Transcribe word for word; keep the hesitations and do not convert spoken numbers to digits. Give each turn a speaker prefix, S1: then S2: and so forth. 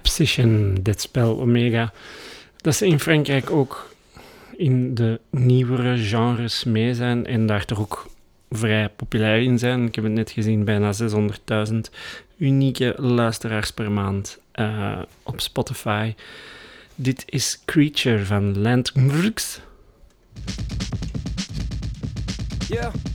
S1: Abscission, dit spel Omega. Dat ze in Frankrijk ook in de nieuwere genres mee zijn en daar toch ook vrij populair in zijn. Ik heb het net gezien, bijna zeshonderdduizend unieke luisteraars per maand uh, op Spotify. Dit is Creature van Landmurks.
S2: Yeah.